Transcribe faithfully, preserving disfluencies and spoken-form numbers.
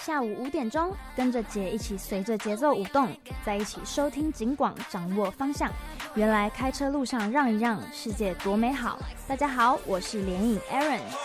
下午五点钟，跟着姐一起随着节奏舞动，在一起收听警广，掌握方向。原来开车路上让一让，世界多美好。大家好，我是联影 Aaron。